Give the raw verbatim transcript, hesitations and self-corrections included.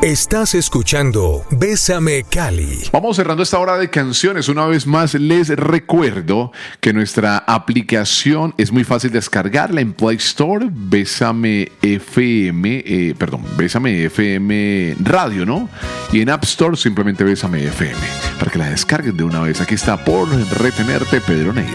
Estás escuchando Bésame Cali. Vamos cerrando esta hora de canciones. Una vez más les recuerdo que nuestra aplicación es muy fácil de descargarla en Play Store. Bésame F M, eh, perdón, Bésame F M Radio, ¿no? Y en App Store simplemente Bésame F M, para que la descarguen de una vez. Aquí está Por Retenerte, Pedro Neira.